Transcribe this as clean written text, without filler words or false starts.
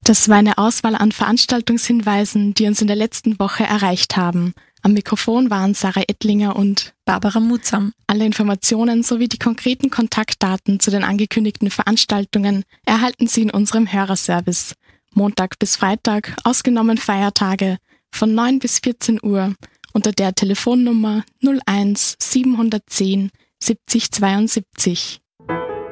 Das war eine Auswahl an Veranstaltungshinweisen, die uns in der letzten Woche erreicht haben. Am Mikrofon waren Sarah Ettlinger und Barbara Mutsam. Alle Informationen sowie die konkreten Kontaktdaten zu den angekündigten Veranstaltungen erhalten Sie in unserem Hörerservice. Montag bis Freitag, ausgenommen Feiertage, von 9 bis 14 Uhr unter der Telefonnummer 01 710 70 72.